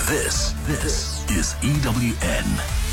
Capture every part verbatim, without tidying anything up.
This, this is E W N.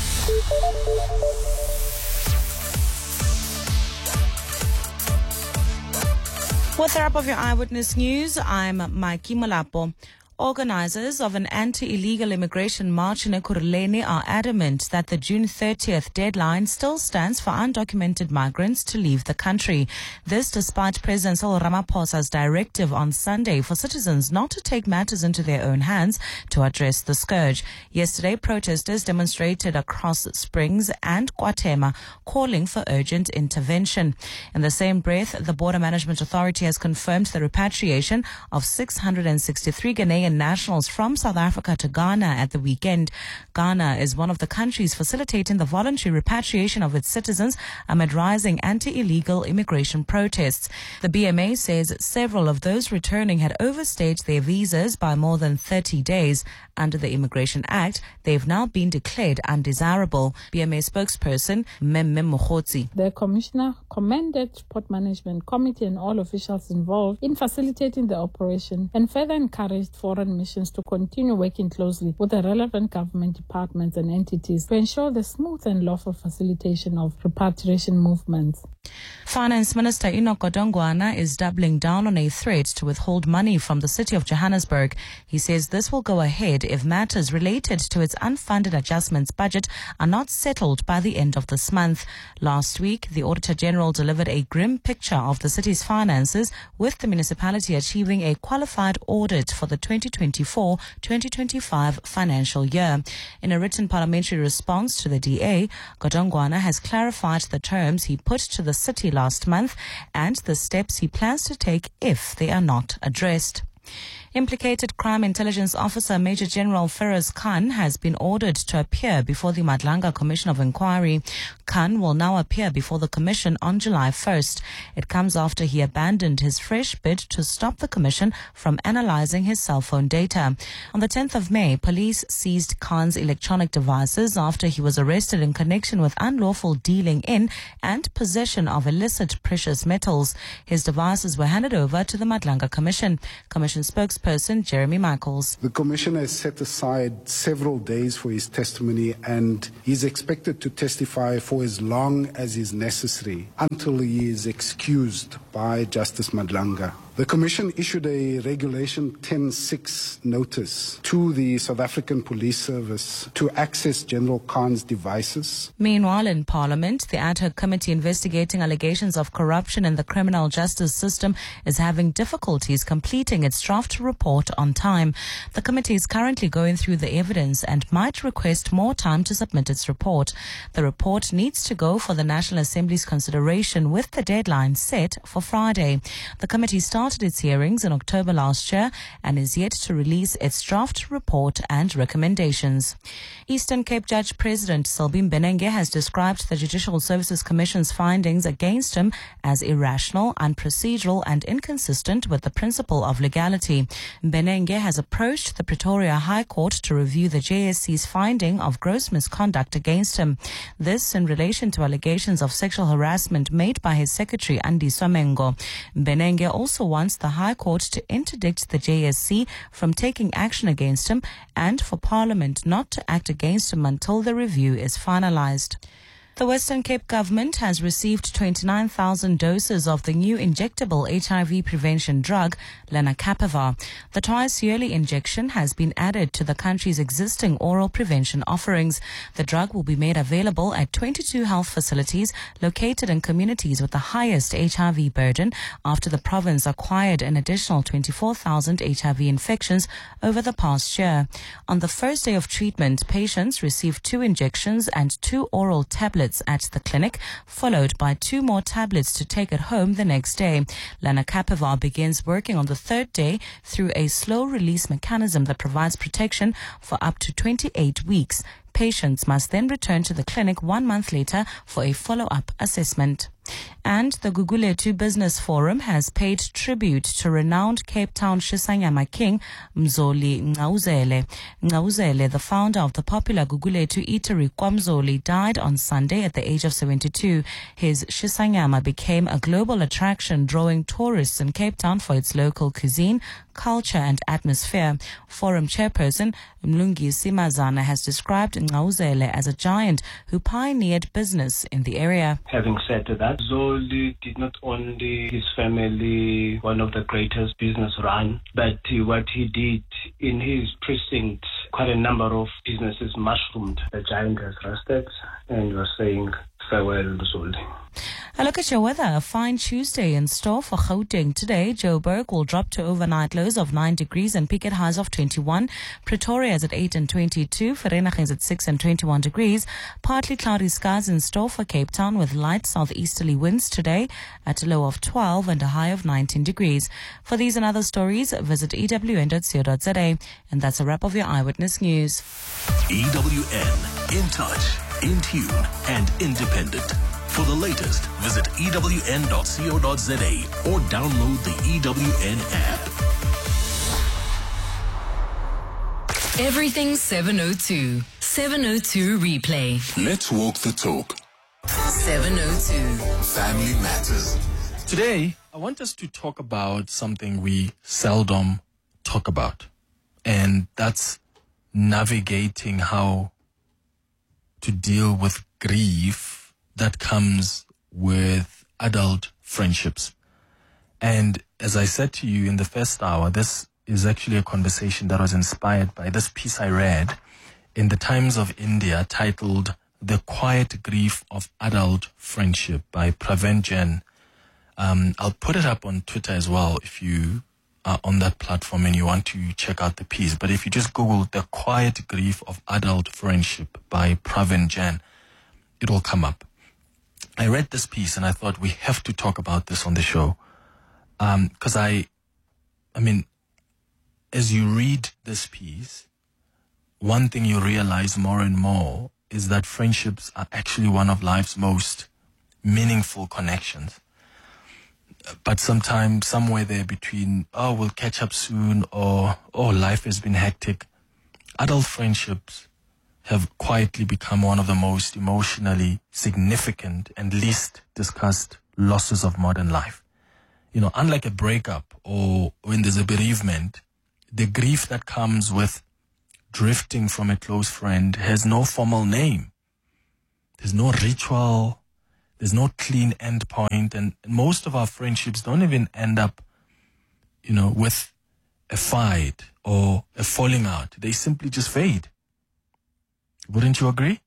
With the wrap of your Eyewitness News, I'm Mikey Malapo. Organizers of an anti-illegal immigration march in Ekurhuleni are adamant that the June thirtieth deadline still stands for undocumented migrants to leave the country. This despite President Cyril Ramaphosa's directive on Sunday for citizens not to take matters into their own hands to address the scourge. Yesterday, protesters demonstrated across Springs and Kwatema, calling for urgent intervention. In the same breath, the Border Management Authority has confirmed the repatriation of six hundred sixty-three Ghanaian nationals from South Africa to Ghana at the weekend. Ghana is one of the countries facilitating the voluntary repatriation of its citizens amid rising anti-illegal immigration protests. The B M A says several of those returning had overstayed their visas by more than thirty days. Under the Immigration Act, they've now been declared undesirable. B M A spokesperson Mmemme Mokhotsi. The Commissioner commended Port Management Committee and all officials involved in facilitating the operation and further encouraged foreign missions to continue working closely with the relevant government departments and entities to ensure the smooth and lawful facilitation of repatriation movements. Finance Minister Enoch Godongwana is doubling down on a threat to withhold money from the city of Johannesburg. He says this will go ahead if matters related to its unfunded adjustments budget are not settled by the end of this month. Last week, the Auditor General delivered a grim picture of the city's finances, with the municipality achieving a qualified audit for the twenty twenty-four twenty twenty-five financial year. In a written parliamentary response to the D A, Godongwana has clarified the terms he put to the city last month and the steps he plans to take if they are not addressed. Implicated Crime Intelligence Officer Major General Feroz Khan has been ordered to appear before the Madlanga Commission of Inquiry. Khan will now appear before the Commission on July first. It comes after he abandoned his fresh bid to stop the Commission from analyzing his cell phone data. On the tenth of May, police seized Khan's electronic devices after he was arrested in connection with unlawful dealing in and possession of illicit precious metals. His devices were handed over to the Madlanga Commission. Commission spokesperson Person Jeremy Michaels. The Commissioner has set aside several days for his testimony, and he's expected to testify for as long as is necessary until he is excused by Justice Madlanga. The Commission issued a Regulation ten six notice to the South African Police Service to access General Khan's devices. Meanwhile, in Parliament, the ad hoc committee investigating allegations of corruption in the criminal justice system is having difficulties completing its draft report on time. The committee is currently going through the evidence and might request more time to submit its report. The report needs to go for the National Assembly's consideration with the deadline set for Friday. The committee started its hearings in October last year and is yet to release its draft report and recommendations. Eastern Cape Judge President Selby Mbenenge has described the Judicial Services Commission's findings against him as irrational, unprocedural and inconsistent with the principle of legality. Mbenenge has approached the Pretoria High Court to review the J S C's finding of gross misconduct against him. This in relation to allegations of sexual harassment made by his secretary, Andy Somengo. Mbenenge also wants the High Court to interdict the J S C from taking action against him and for Parliament not to act against him until the review is finalized. The Western Cape government has received twenty-nine thousand doses of the new injectable H I V prevention drug, lenacapavir. The twice-yearly injection has been added to the country's existing oral prevention offerings. The drug will be made available at twenty-two health facilities located in communities with the highest H I V burden after the province acquired an additional twenty-four thousand H I V infections over the past year. On the first day of treatment, patients received two injections and two oral tablets at the clinic, followed by two more tablets to take at home the next day. Lenacapavir begins working on the third day through a slow-release mechanism that provides protection for up to twenty-eight weeks. Patients must then return to the clinic one month later for a follow-up assessment. And the Gugulethu Business Forum has paid tribute to renowned Cape Town Shisanyama king Mzoli Ngqawuzele. Ngqawuzele, the founder of the popular Gugulethu eatery KwaMzoli, died on Sunday at the age of seventy-two. His Shisanyama became a global attraction, drawing tourists in Cape Town for its local cuisine, culture and atmosphere. Forum chairperson Mlungi Simazana has described Ngqawuzele as a giant who pioneered business in the area. Having said that, Zoli did not only his family one of the greatest business run, but what he did in his precinct, quite a number of businesses mushroomed. The giant has rested and was saying farewell, Zoli. A look at your weather. A fine Tuesday in store for Gauteng today. Joburg will drop to overnight lows of nine degrees and peak at highs of twenty-one. Pretoria is at eight and twenty-two. Vereeniging is at six and twenty-one degrees. Partly cloudy skies in store for Cape Town with light southeasterly winds today at a low of twelve and a high of nineteen degrees. For these and other stories, visit e w n dot co dot z a. And that's a wrap of your Eyewitness News. E W N, in touch, in tune, and independent. For the latest, visit e w n dot co dot z a or download the E W N app. Everything seven oh two. seven oh two replay. Let's walk the talk. seven oh two. Family Matters. Today, I want us to talk about something we seldom talk about, and that's navigating how to deal with grief that comes with adult friendships. And as I said to you in the first hour, this is actually a conversation that was inspired by this piece I read in the Times of India titled The Quiet Grief of Adult Friendship by Praveen Jain. Um, I'll put it up on Twitter as well if you are on that platform and you want to check out the piece. But if you just Google The Quiet Grief of Adult Friendship by Praveen Jain, it will come up. I read this piece and I thought we have to talk about this on the show. Um, cause I, I mean, as you read this piece, one thing you realize more and more is that friendships are actually one of life's most meaningful connections. But sometimes somewhere there between, oh, we'll catch up soon, or, oh, life has been hectic, adult friendships have quietly become one of the most emotionally significant and least discussed losses of modern life. You know, unlike a breakup or when there's a bereavement, the grief that comes with drifting from a close friend has no formal name. There's no ritual. There's no clean end point. And most of our friendships don't even end up, you know, with a fight or a falling out. They simply just fade. Wouldn't you agree?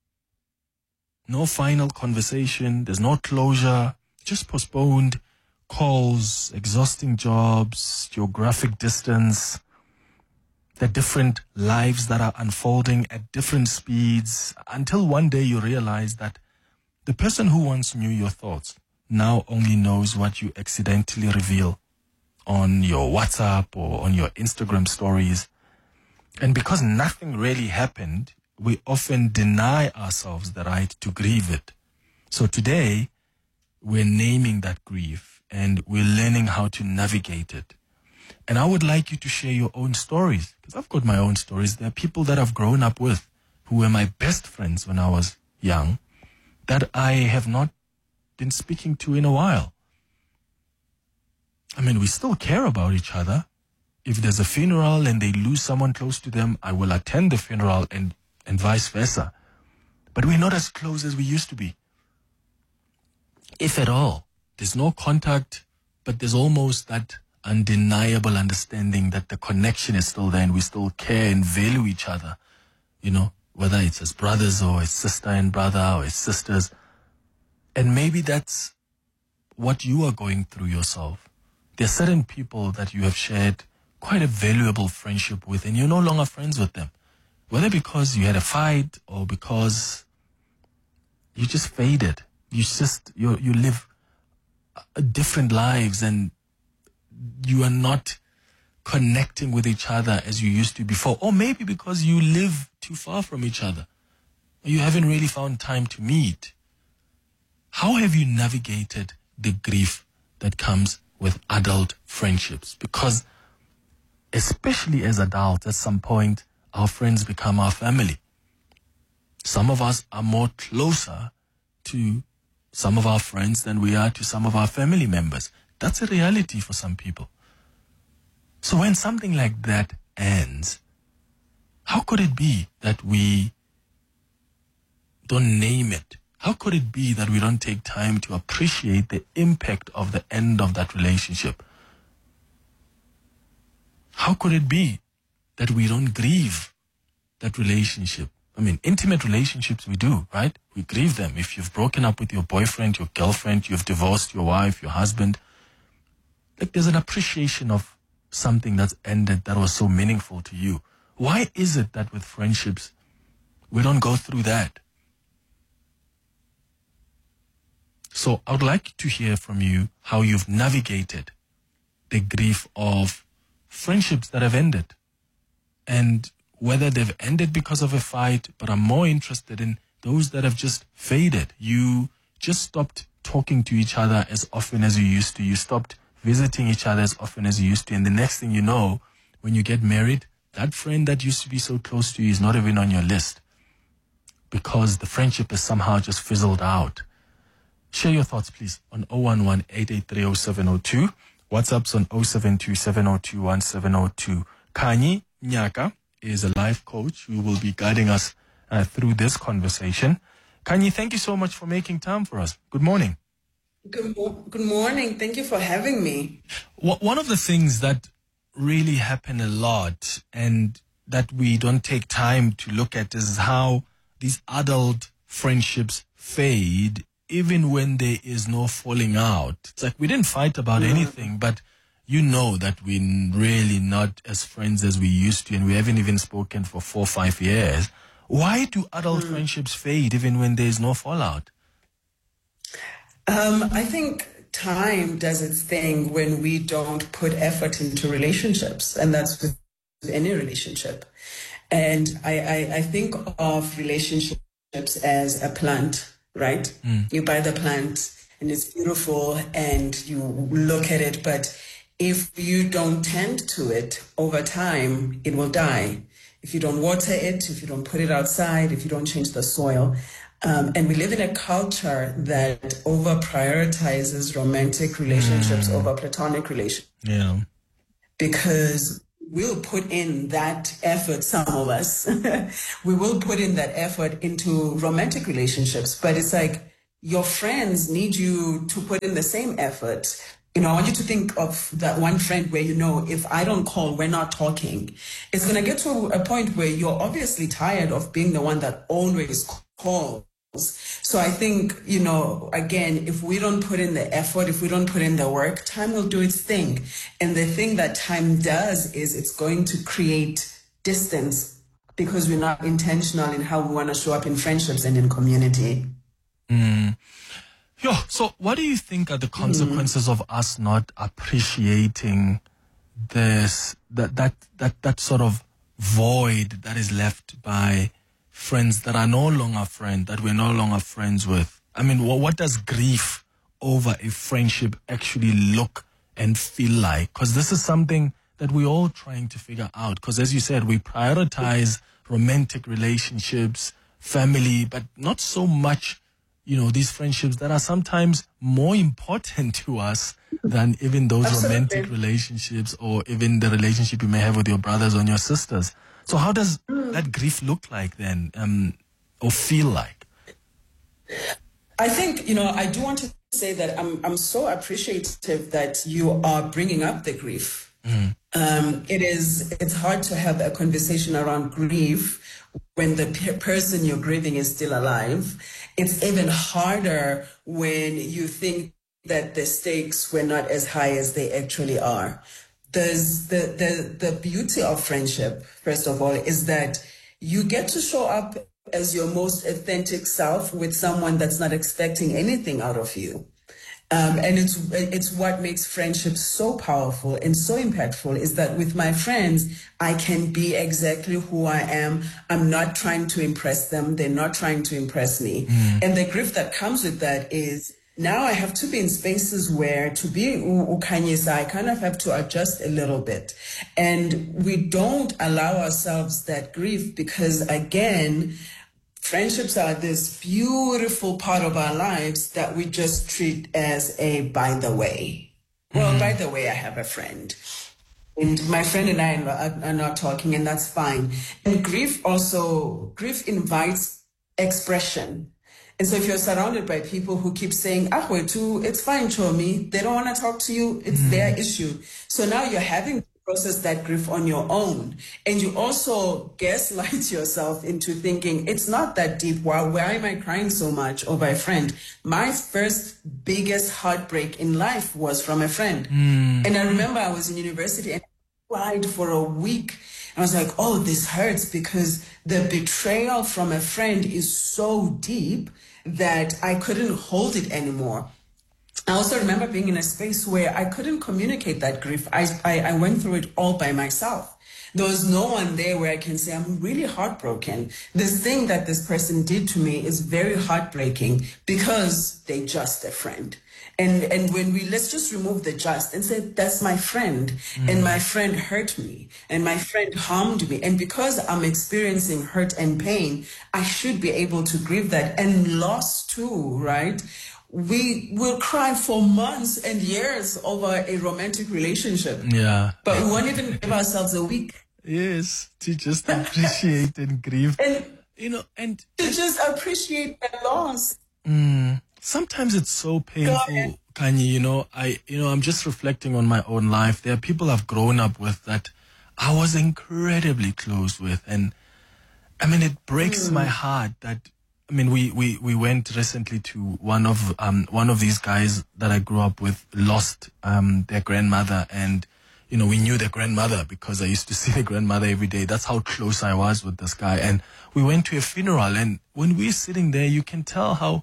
No final conversation. There's no closure. Just postponed calls, exhausting jobs, geographic distance, the different lives that are unfolding at different speeds, until one day you realize that the person who once knew your thoughts now only knows what you accidentally reveal on your WhatsApp or on your Instagram stories. And because nothing really happened, we often deny ourselves the right to grieve it. So today, we're naming that grief and we're learning how to navigate it. And I would like you to share your own stories, because I've got my own stories. There are people that I've grown up with who were my best friends when I was young that I have not been speaking to in a while. I mean, we still care about each other. If there's a funeral and they lose someone close to them, I will attend the funeral and and vice versa. But we're not as close as we used to be. If at all, there's no contact, but there's almost that undeniable understanding that the connection is still there and we still care and value each other, you know, whether it's as brothers or as sister and brother or as sisters. And maybe that's what you are going through yourself. There are certain people that you have shared quite a valuable friendship with and you're no longer friends with them. Whether because you had a fight or because you just faded. You just, you you live different lives and you are not connecting with each other as you used to before. Or maybe because you live too far from each other. You haven't really found time to meet. How have you navigated the grief that comes with adult friendships? Because especially as adults, at some point, our friends become our family. Some of us are more closer to some of our friends than we are to some of our family members. That's a reality for some people. So when something like that ends, how could it be that we don't name it? How could it be that we don't take time to appreciate the impact of the end of that relationship? How could it be that we don't grieve that relationship? I mean, intimate relationships we do, right? We grieve them. If you've broken up with your boyfriend, your girlfriend, you've divorced your wife, your husband, like there's an appreciation of something that's ended that was so meaningful to you. Why is it that with friendships, we don't go through that? So I would like to hear from you how you've navigated the grief of friendships that have ended, and whether they've ended because of a fight, but I'm more interested in those that have just faded. You just stopped talking to each other as often as you used to. You stopped visiting each other as often as you used to. And the next thing you know, when you get married, that friend that used to be so close to you is not even on your list because the friendship has somehow just fizzled out. Share your thoughts, please, on zero one one, eight eight three, zero seven zero two. WhatsApp's on zero seven two, seven zero two, one seven zero two. Khanyi Nyaka is a life coach who will be guiding us uh, through this conversation. Khanyi, thank you so much for making time for us. Good morning. Good, mo- good morning. Thank you for having me. W- one of the things that really happen a lot and that we don't take time to look at is how these adult friendships fade even when there is no falling out. It's like we didn't fight about mm. anything, but you know that we're really not as friends as we used to, and we haven't even spoken for four or five years. Why do adult mm. friendships fade even when there's no fallout? Um, I think time does its thing when we don't put effort into relationships, and that's with any relationship. And I, I, I think of relationships as a plant, right? Mm. You buy the plant and it's beautiful and you look at it, but if you don't tend to it over time, it will die. If you don't water it, if you don't put it outside, if you don't change the soil. Um, and we live in a culture that over prioritizes romantic relationships mm. over platonic relationships. Yeah. Because we'll put in that effort, some of us, we will put in that effort into romantic relationships, but it's like your friends need you to put in the same effort. You know, I want you to think of that one friend where, you know, if I don't call, we're not talking. It's going to get to a point where you're obviously tired of being the one that always calls. So I think, you know, again, if we don't put in the effort, if we don't put in the work, time will do its thing. And the thing that time does is it's going to create distance because we're not intentional in how we want to show up in friendships and in community. Mm. Yeah. So what do you think are the consequences mm. of us not appreciating this, that, that, that, that sort of void that is left by friends that are no longer friends, that we're no longer friends with? I mean, what, what does grief over a friendship actually look and feel like? Because this is something that we're all trying to figure out. Because as you said, we prioritize romantic relationships, family, but not so much, you know, these friendships that are sometimes more important to us than even those Absolutely. romantic relationships or even the relationship you may have with your brothers or your sisters. So how does that grief look like then, um, or feel like? I think, you know, I do want to say that I'm I'm so appreciative that you are bringing up the grief. Mm. Um, it is, it's hard to have a conversation around grief when the pe- person you're grieving is still alive. It's even harder when you think that the stakes were not as high as they actually are. There's the, the, the beauty of friendship, first of all, is that you get to show up as your most authentic self with someone that's not expecting anything out of you. Um, and it's it's what makes friendship so powerful and so impactful is that with my friends, I can be exactly who I am. I'm not trying to impress them. They're not trying to impress me. Mm. And the grief that comes with that is now I have to be in spaces where to be ukanyisa, I kind of have to adjust a little bit. And we don't allow ourselves that grief because, again, friendships are this beautiful part of our lives that we just treat as a by the way. Well, mm-hmm. by the way, I have a friend. and my friend and I are, are not talking, and that's fine. And grief also, grief invites expression. And so if you're surrounded by people who keep saying, ah, wait, too, it's fine, Chomi, they don't want to talk to you, it's mm. their issue. So now you're having to process that grief on your own. And you also gaslight yourself into thinking, it's not that deep. Why, why am I crying so much over a friend? My first biggest heartbreak in life was from a friend. Mm. And I remember I was in university and I cried for a week. I was like, oh, this hurts because the betrayal from a friend is so deep that I couldn't hold it anymore. I also remember being in a space where I couldn't communicate that grief. I, I, I went through it all by myself. There was no one there where I can say, I'm really heartbroken. This thing that this person did to me is very heartbreaking because they just a friend. And and when we, let's just remove the just and say, that's my friend. Mm. And my friend hurt me. And my friend harmed me. And because I'm experiencing hurt and pain, I should be able to grieve that. And loss too, right? We will cry for months and years over a romantic relationship. Yeah. But we won't even give ourselves a week. Yes, to just appreciate and grieve. And, you know, and to just appreciate the loss. Mm, sometimes it's so painful, Kanye, you know, I, you know, I'm just reflecting on my own life. There are people I've grown up with that I was incredibly close with. And I mean, it breaks mm. my heart that, I mean, we, we, we went recently to one of, um, one of these guys that I grew up with lost, um, their grandmother. And, you know, we knew their grandmother because I used to see the grandmother every day. That's how close I was with this guy. And we went to a funeral. And when we're sitting there, you can tell how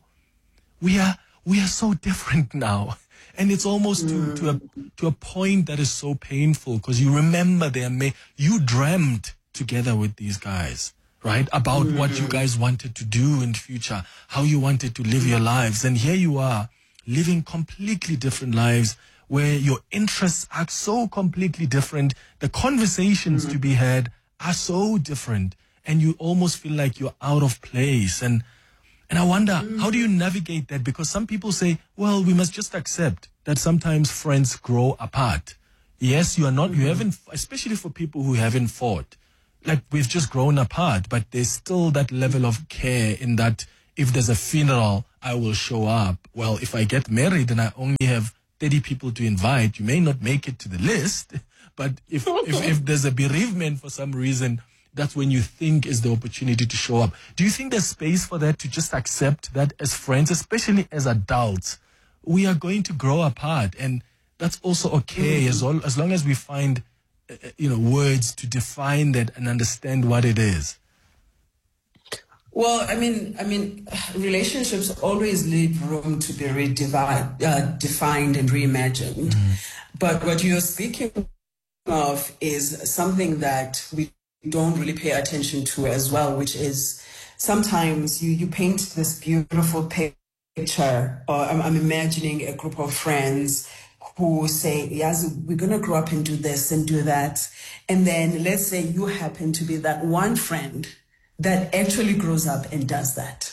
we are, we are so different now. And it's almost to, to a, to a point that is so painful because you remember their, ma- you dreamt together with these guys, right? About mm-hmm. what you guys wanted to do in the future, how you wanted to live your lives. And here you are living completely different lives where your interests are so completely different. The conversations mm-hmm. to be had are so different and you almost feel like you're out of place. And, and I wonder, mm-hmm. how do you navigate that? Because some people say, well, we must just accept that sometimes friends grow apart. Yes, you are not, mm-hmm. you haven't, especially for people who haven't fought. Like we've just grown apart, but there's still that level of care in that if there's a funeral, I will show up. Well, if I get married and I only have thirty people to invite, you may not make it to the list. But if, if, if there's a bereavement for some reason, that's when you think is the opportunity to show up. Do you think there's space for that to just accept that as friends, especially as adults, we are going to grow apart and that's also okay mm-hmm. as, all, as long as we find uh, you know, words to define that and understand what it is? Well, I mean, I mean, relationships always leave room to be redefined, uh, defined and reimagined. Mm-hmm. But what you're speaking of is something that we don't really pay attention to as well, which is sometimes you, you paint this beautiful picture, or I'm, I'm imagining a group of friends who say, yes, we're going to grow up and do this and do that. And then let's say you happen to be that one friend that actually grows up and does that.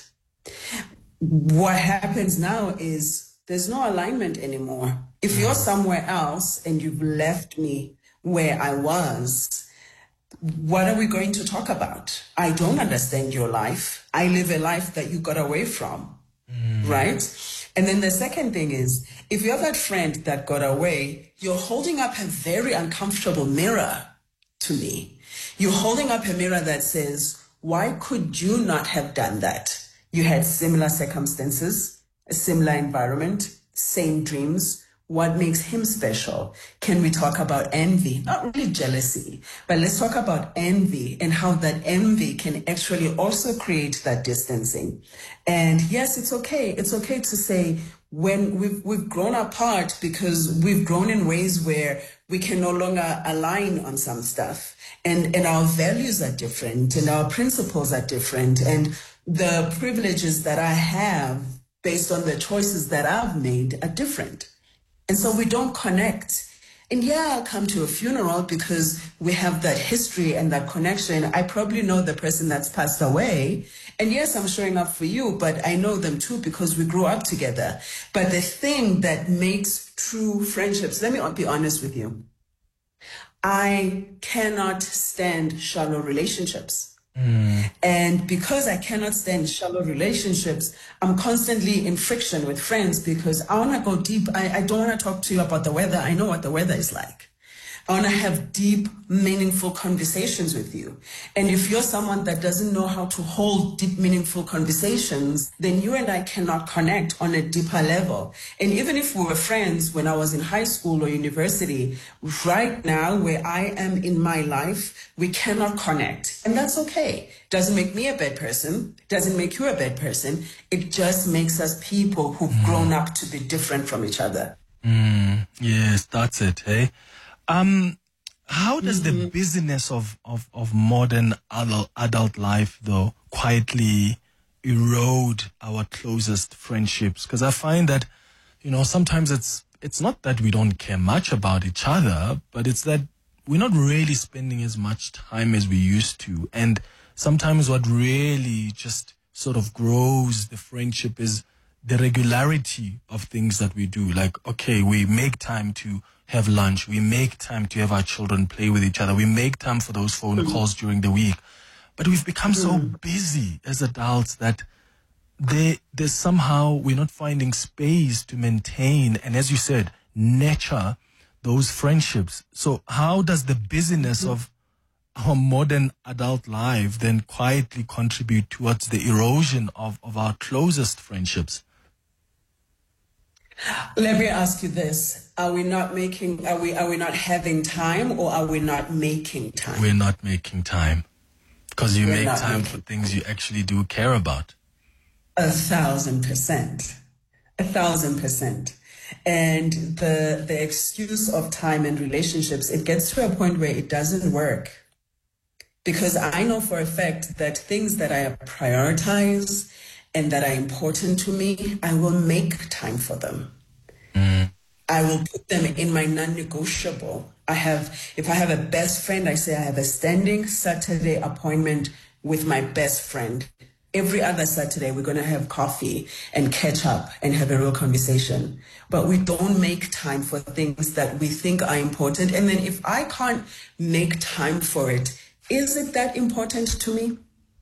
What happens now is there's no alignment anymore. If you're somewhere else and you've left me where I was, what are we going to talk about? I don't understand your life. I live a life that you got away from, mm. right? And then the second thing is, if you have that friend that got away, you're holding up a very uncomfortable mirror to me. You're holding up a mirror that says, why could you not have done that? You had similar circumstances, a similar environment, same dreams. What makes him special? Can we talk about envy? Not really jealousy, but let's talk about envy and how that envy can actually also create that distancing. And yes, it's okay. It's okay to say when we've, we've grown apart because we've grown in ways where we can no longer align on some stuff. And, and our values are different and our principles are different. And the privileges that I have based on the choices that I've made are different. And so we don't connect. And yeah, I'll come to a funeral because we have that history and that connection. I probably know the person that's passed away. And yes, I'm showing up for you, but I know them too because we grew up together. But the thing that makes true friendships, let me be honest with you. I cannot stand shallow relationships. Mm. And because I cannot stand shallow relationships, I'm constantly in friction with friends because I want to go deep. I, I don't want to talk to you about the weather. I know what the weather is like. I want to have deep, meaningful conversations with you. And if you're someone that doesn't know how to hold deep, meaningful conversations, then you and I cannot connect on a deeper level. And even if we were friends when I was in high school or university, right now where I am in my life, we cannot connect. And that's okay. Doesn't make me a bad person. Doesn't make you a bad person. It just makes us people who've mm. grown up to be different from each other. Mm, yes, that's it, hey? Um, how does mm-hmm. the busyness of, of, of modern adult, adult life, though, quietly erode our closest friendships? Because I find that, you know, sometimes it's it's not that we don't care much about each other, but it's that we're not really spending as much time as we used to. And sometimes what really just sort of grows the friendship is the regularity of things that we do. Like, okay, we make time to have lunch. We make time to have our children play with each other. We make time for those phone mm-hmm. calls during the week. But we've become mm-hmm. so busy as adults that they, there's somehow we're not finding space to maintain and, as you said, nurture those friendships. So how does the busyness mm-hmm. of our modern adult life then quietly contribute towards the erosion of, of our closest friendships? Let me ask you this. Are we not making, are we, are we not having time or are we not making time? We're not making time. Because you We're make time for things you actually do care about. A thousand percent. A thousand percent. And the, the excuse of time and relationships, it gets to a point where it doesn't work. Because I know for a fact that things that I prioritize and that are important to me, I will make time for them. Mm. I will put them in my non-negotiable. I have, if I have a best friend, I say I have a standing Saturday appointment with my best friend. Every other Saturday, we're going to have coffee and catch up and have a real conversation. But we don't make time for things that we think are important. And then if I can't make time for it, is it that important to me?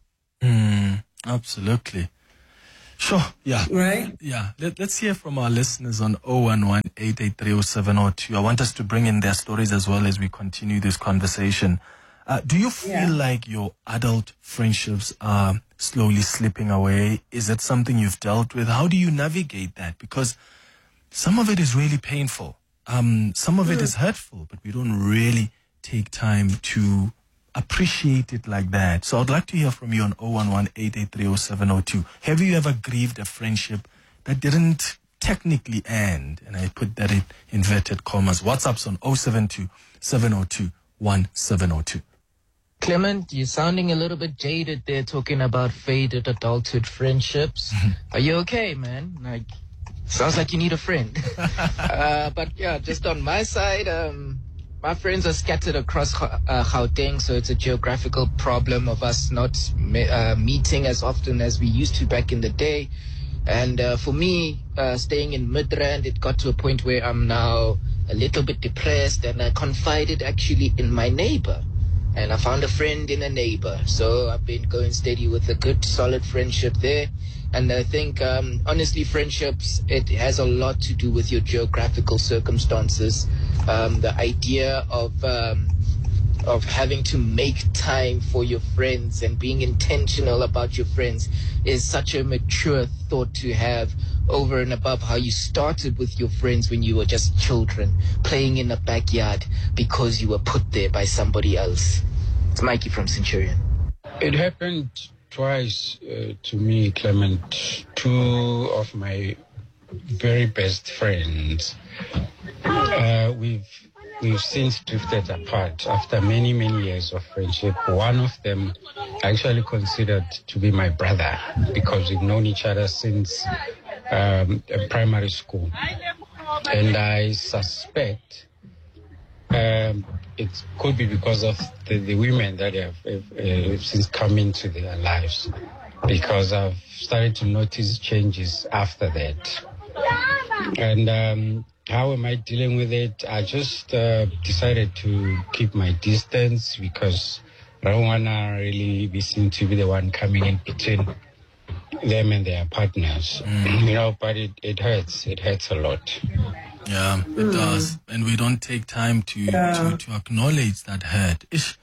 Mm, absolutely. Sure, yeah. Right? Yeah. Let, let's hear from our listeners on zero one one, eight eight three, zero seven zero two. I want us to bring in their stories as well as we continue this conversation. Uh, do you feel yeah. like your adult friendships are slowly slipping away? Is it something you've dealt with? How do you navigate that? Because some of it is really painful. Um, some of mm. it is hurtful, but we don't really take time to appreciate it like that. So I'd like to hear from you on zero one one, eight eight three, zero seven zero two. Have you ever grieved a friendship that didn't technically end? And I put that in inverted commas. WhatsApp's on zero seven two, seven zero two, one seven zero two. Clement, you're sounding a little bit jaded there, talking about faded adulthood friendships. Are you okay, man? Like, sounds like you need a friend. uh, but yeah, just on my side, um, my friends are scattered across uh, Gauteng, so it's a geographical problem of us not uh, meeting as often as we used to back in the day. And uh, for me, uh, staying in Midrand, it got to a point where I'm now a little bit depressed, and I confided actually in my neighbor. And I found a friend in a neighbor. So I've been going steady with a good, solid friendship there. And I think, um, honestly, friendships, it has a lot to do with your geographical circumstances. Um, the idea of um, of having to make time for your friends and being intentional about your friends is such a mature thought to have, over and above how you started with your friends when you were just children, playing in the backyard because you were put there by somebody else. It's Mikey from Centurion. It happened twice uh, to me, Clement. Two of my very best friends, uh, we've we've since drifted apart after many, many years of friendship. One of them I actually considered to be my brother because we've known each other since um, primary school. And I suspect um, it could be because of the, the women that have, have, have since come into their lives, because I've started to notice changes after that. And um, how am I dealing with it? I just uh, decided to keep my distance because I don't want to really be seen to be the one coming in between them and their partners. Mm. You know, but it, it hurts. It hurts a lot. Yeah, it mm. does. And we don't take time to, yeah. to, to acknowledge that hurt. Ish.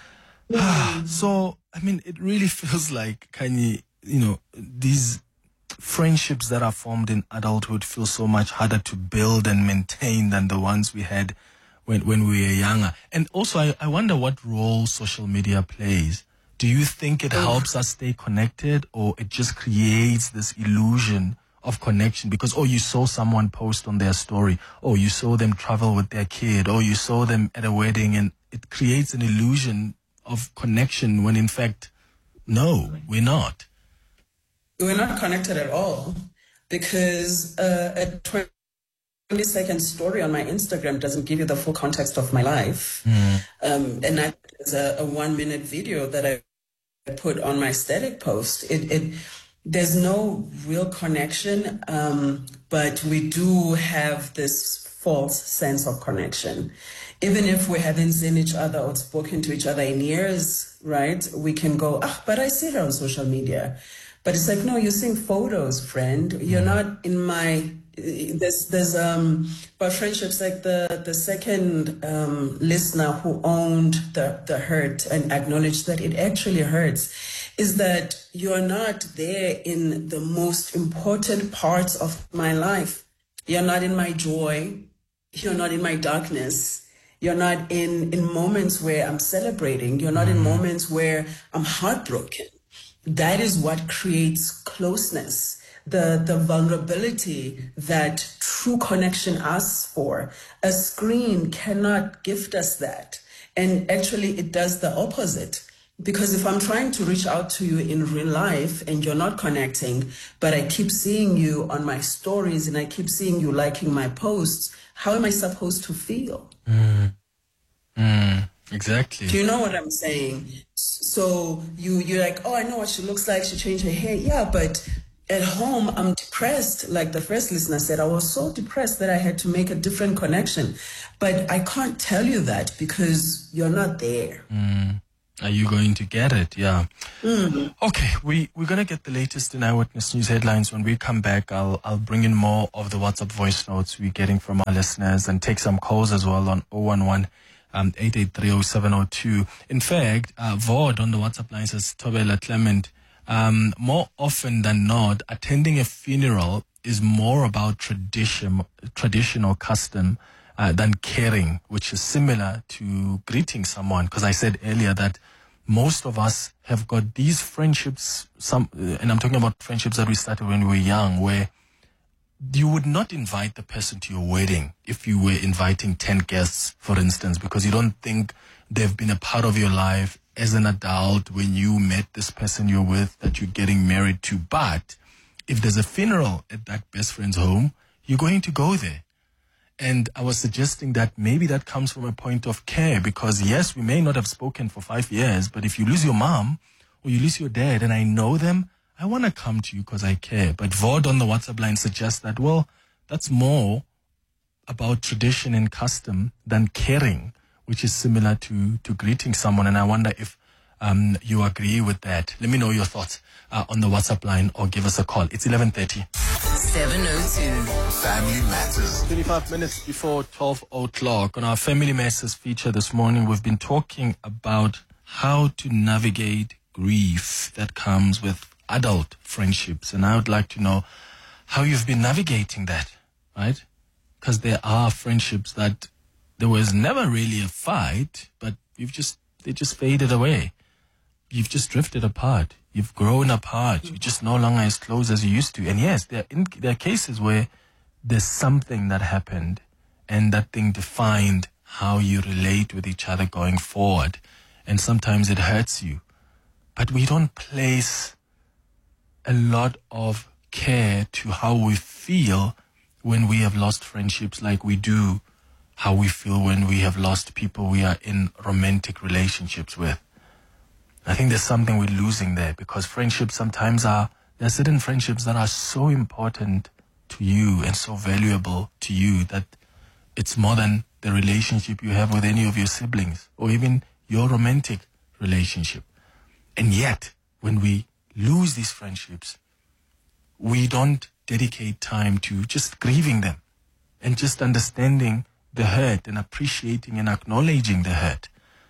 Mm. So, I mean, it really feels like, Kanye, you know, these friendships that are formed in adulthood feel so much harder to build and maintain than the ones we had when, when we were younger. And also, I, I wonder what role social media plays. Do you think it helps us stay connected, or it just creates this illusion of connection? Because, oh, you saw someone post on their story, or you saw them travel with their kid, or you saw them at a wedding, and it creates an illusion of connection when in fact, no, we're not. We're not connected at all, because uh, a twenty second story on my Instagram doesn't give you the full context of my life. Mm. Um, and that is a, a one minute video that I put on my static post. It, it there's no real connection, um, but we do have this false sense of connection. Even if we haven't seen each other or spoken to each other in years, right? We can go, ah, but I see her on social media. But it's like, no, you're seeing photos, friend. You're not in my, there's, there's, um, but friendships like the, the second, um, listener who owned the, the hurt and acknowledged that it actually hurts, is that you're not there in the most important parts of my life. You're not in my joy. You're not in my darkness. You're not in, in moments where I'm celebrating. You're not in moments where I'm heartbroken. That is what creates closeness, the, the vulnerability that true connection asks for. A screen cannot gift us that. And actually, it does the opposite. Because if I'm trying to reach out to you in real life and you're not connecting, but I keep seeing you on my stories and I keep seeing you liking my posts, how am I supposed to feel? Mm. Mm. Exactly. Do you know what I'm saying? So you, you're like, oh, I know what she looks like. She changed her hair. Yeah, but at home, I'm depressed. Like the first listener said, I was so depressed that I had to make a different connection. But I can't tell you that because you're not there. Mm. Are you going to get it? Yeah. Mm-hmm. Okay, we, we're going to get the latest in Eyewitness News headlines. When we come back, I'll I'll bring in more of the WhatsApp voice notes we're getting from our listeners and take some calls as well on zero one one Um, eight eight three oh seven oh two. In fact, uh, Vod on the WhatsApp line says, Tobela Clement, um, more often than not, attending a funeral is more about tradition, traditional custom uh, than caring, which is similar to greeting someone. Because I said earlier that most of us have got these friendships, some, uh, and I'm talking about friendships that we started when we were young, where you would not invite the person to your wedding if you were inviting ten guests, for instance, because you don't think they've been a part of your life as an adult when you met this person you're with that you're getting married to. But if there's a funeral at that best friend's home, you're going to go there. And I was suggesting that maybe that comes from a point of care, because yes, we may not have spoken for five years, but if you lose your mom or you lose your dad and I know them, I want to come to you because I care. But Vod on the WhatsApp line suggests that, well, that's more about tradition and custom than caring, which is similar to, to greeting someone. And I wonder if um, you agree with that. Let me know your thoughts uh, on the WhatsApp line or give us a call. It's eleven thirty. seven oh two. Family Matters. twenty-five minutes before twelve o'clock. On our Family Matters feature this morning, we've been talking about how to navigate grief that comes with adult friendships, and I would like to know how you've been navigating that, right? Because there are friendships that there was never really a fight, but you've just they just faded away. You've just drifted apart. You've grown apart. You're just no longer as close as you used to. And yes, there are, in, there are cases where there's something that happened, and that thing defined how you relate with each other going forward. And sometimes it hurts you, but we don't place a lot of care to how we feel when we have lost friendships, like we do how we feel when we have lost people we are in romantic relationships with. I think there's something we're losing there, because friendships sometimes are, there are certain friendships that are so important to you and so valuable to you that it's more than the relationship you have with any of your siblings or even your romantic relationship. And yet, when we lose these friendships, we don't dedicate time to just grieving them and just understanding the hurt and appreciating and acknowledging the hurt.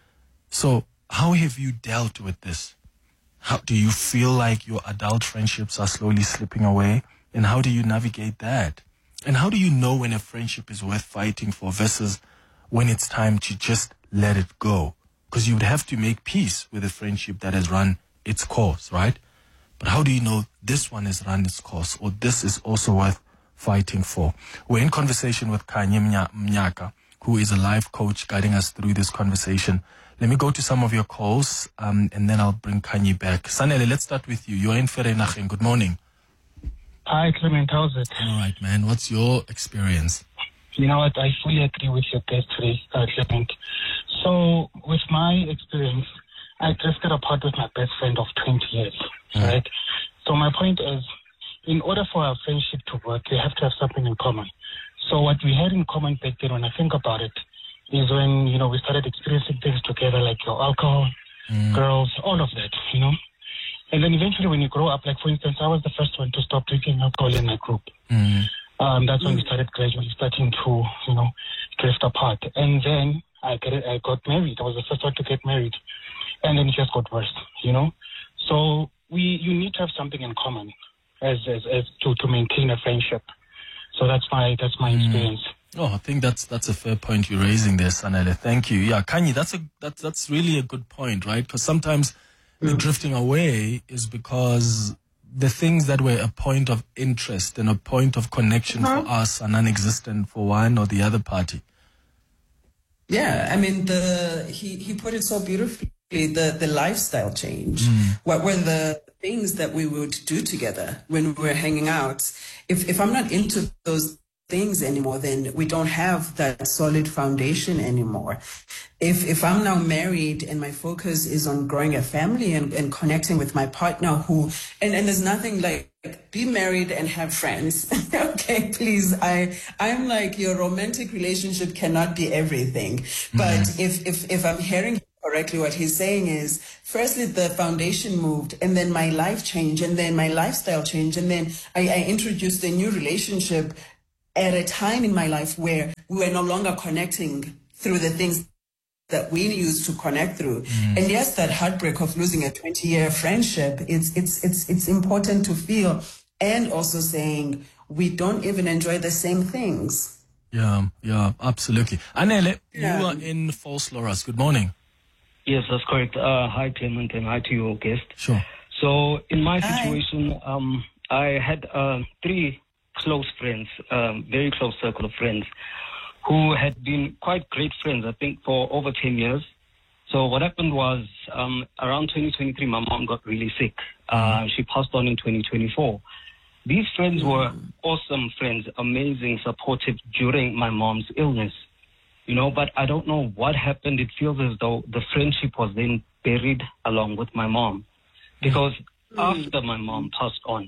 So how have you dealt with this? How do you feel like your adult friendships are slowly slipping away? And how do you navigate that? And how do you know when a friendship is worth fighting for versus when it's time to just let it go? Because you would have to make peace with a friendship that has run its course, right? But how do you know this one has run its course or this is also worth fighting for? We're in conversation with Khanyi Mnyaka, who is a life coach guiding us through this conversation. Let me go to some of your calls um, and then I'll bring Khanyi back. Sanele, let's start with you. You're in Vereeniging. Good morning. Hi, Clement. How's it? All right, man. What's your experience? You know what? I fully agree with your guest today, uh, Clement. So, with my experience, I drifted apart with my best friend of twenty years, mm. right? So my point is, in order for our friendship to work, we have to have something in common. So what we had in common back then, when I think about it, is when, you know, we started experiencing things together, like your alcohol, mm. girls, all of that, you know? And then eventually when you grow up, like for instance, I was the first one to stop drinking alcohol in my group. Mm. Um, that's when we started gradually starting to, you know, drift apart. And then I get it, I got married. I was the first one to get married. And then it just got worse, you know? So we, you need to have something in common as, as, as to, to maintain a friendship. So that's my, that's my mm. experience. Oh, I think that's, that's a fair point you're raising there, Sanele. Thank you. Yeah, Khanyi, that's a, that's, that's really a good point, right? Because sometimes mm. the drifting away is because the things that were a point of interest and a point of connection huh? for us are non-existent for one or the other party. Yeah, I mean, the he, he put it so beautifully, the, the lifestyle change. Mm. What were the things that we would do together when we were hanging out? If if I'm not into those things anymore, then we don't have that solid foundation anymore. If if I'm now married and my focus is on growing a family and, and connecting with my partner who, and, and there's nothing like, be married and have friends. Okay, please. I, I'm like, your romantic relationship cannot be everything. Mm-hmm. But if, if, if I'm hearing correctly, what he's saying is, firstly, the foundation moved, and then my life changed, and then my lifestyle changed, and then I, I introduced a new relationship at a time in my life where we were no longer connecting through the things that we used to connect through. Mm. And yes, that heartbreak of losing a twenty-year friendship, it's it's it's it's important to feel, and also saying we don't even enjoy the same things. Yeah, yeah, absolutely. Anele, yeah. You are in Vosloorus. Good morning. Yes, that's correct. Uh, hi, Clement, and hi to your guest. Sure. So in my situation, um, I had uh, three close friends, um, very close circle of friends, who had been quite great friends, I think, for over ten years. So what happened was, um, around twenty twenty-three, my mom got really sick. Uh, she passed on in twenty twenty-four. These friends were awesome friends, amazing, supportive during my mom's illness, you know, but I don't know what happened. It feels as though the friendship was then buried along with my mom, because after my mom passed on,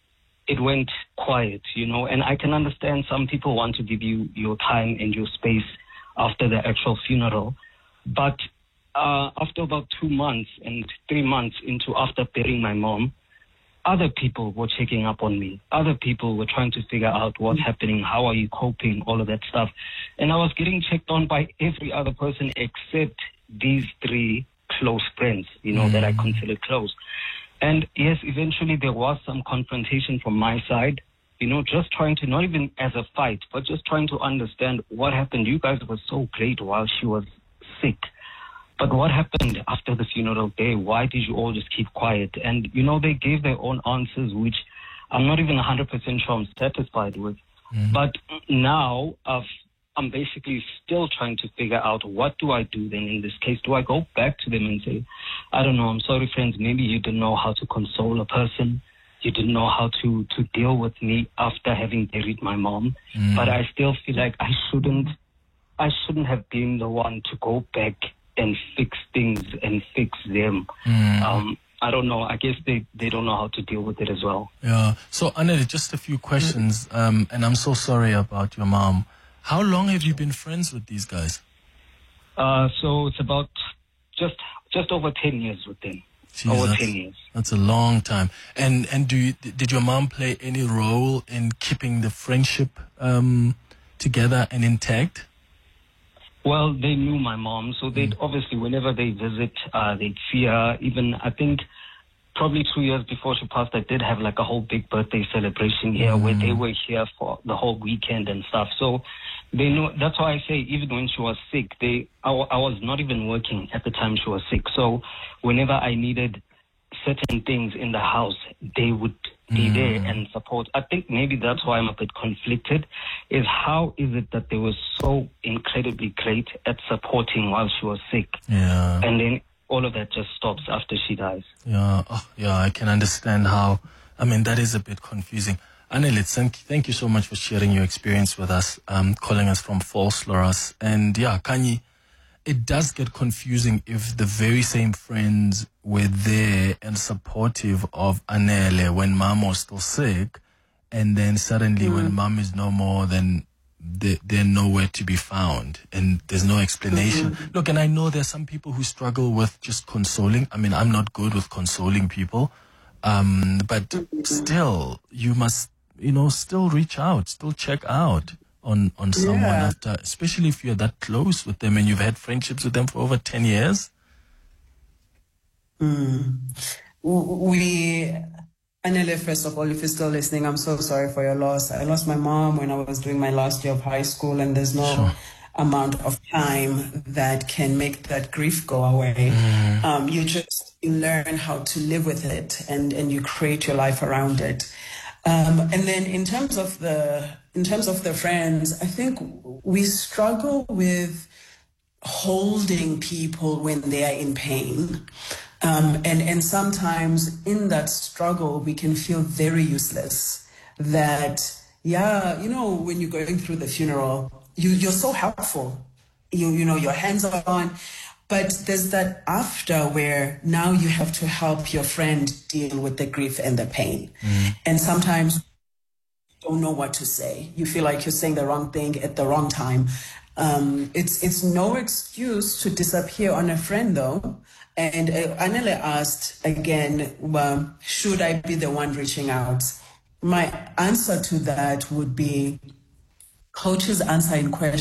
it went quiet, you know, and I can understand some people want to give you your time and your space after the actual funeral. But uh, after about two months and three months into after burying my mom, other people were checking up on me. Other people were trying to figure out what's happening, how are you coping, all of that stuff. And I was getting checked on by every other person except these three close friends, you know, mm. that I consider close. And yes, eventually there was some confrontation from my side, you know, just trying to, not even as a fight, but just trying to understand what happened. You guys were so great while she was sick. But what happened after the funeral day? Why did you all just keep quiet? And, you know, they gave their own answers, which I'm not even one hundred percent sure I'm satisfied with. Mm-hmm. But now I've I'm basically still trying to figure out what do I do then in this case. Do I go back to them and say, I don't know, I'm sorry, friends, maybe you didn't know how to console a person. You didn't know how to, to deal with me after having buried my mom. Mm. But I still feel like I shouldn't, I shouldn't have been the one to go back and fix things and fix them. Mm. Um, I don't know. I guess they, they don't know how to deal with it as well. Yeah. So, Anele, just a few questions. Um, and I'm so sorry about your mom. How long have you been friends with these guys? Uh, so it's about just just over ten years with them. Jeez, over that's, ten years. That's a long time. And and do you, did your mom play any role in keeping the friendship um, together and intact? Well, they knew my mom, so they'd mm. obviously, whenever they visit, uh, they'd see her. Even, I think, probably two years before she passed, I did have like a whole big birthday celebration here mm. where they were here for the whole weekend and stuff. So they know. That's why I say, even when she was sick, they I, w- I was not even working at the time she was sick. So whenever I needed certain things in the house, they would be mm. there and support. I think maybe that's why I'm a bit conflicted, is how is it that they were so incredibly great at supporting while she was sick? Yeah. And then all of that just stops after she dies. Yeah, oh, yeah, I can understand how, I mean, that is a bit confusing. Anele, thank, thank you so much for sharing your experience with us, um, calling us from Vosloorus. And yeah, Kanye, it does get confusing if the very same friends were there and supportive of Anele when mom was still sick, and then suddenly mm. when mom is no more, then they, they're nowhere to be found, and there's no explanation. Mm-hmm. Look, and I know there's some people who struggle with just consoling. I mean, I'm not good with consoling people, um, but mm-hmm. still, you must, you know, still reach out, still check out on, on someone yeah. after, especially if you're that close with them and you've had friendships with them for over ten years. Mm. We, Anele, first of all, if you're still listening, I'm so sorry for your loss. I lost my mom when I was doing my last year of high school, and there's no sure. amount of time that can make that grief go away. Mm. Um, you just you learn how to live with it, and, and you create your life around it. Um, and then in terms of the in terms of the friends, I think we struggle with holding people when they are in pain. Um, and, and sometimes in that struggle, we can feel very useless. That, yeah, you know, when you're going through the funeral, you, you're so helpful. You, you know, your hands are on. But there's that after where now you have to help your friend deal with the grief and the pain. Mm. And sometimes you don't know what to say. You feel like you're saying the wrong thing at the wrong time. Um, it's it's no excuse to disappear on a friend, though. And uh, Anele asked again, well, should I be the one reaching out? My answer to that would be Coach's answer in question.